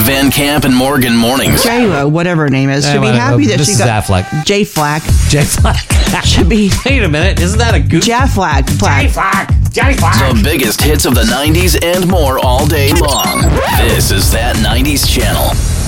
Van Camp and Morgan mornings. J, whatever her name is, should be happy that she got Affleck. J Flack. J Flack. Should be. Wait a minute, isn't that a goof? J Flack. The biggest hits of the 90s and more all day long. This is That 90s Channel.